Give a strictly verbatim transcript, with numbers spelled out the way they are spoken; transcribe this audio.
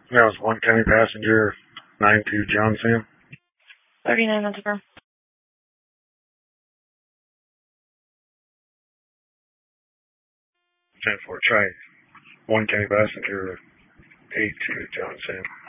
That was one County passenger, nine two John Sam. thirty-nine, that's affirm. ten four, try one County passenger, eight two John Sam.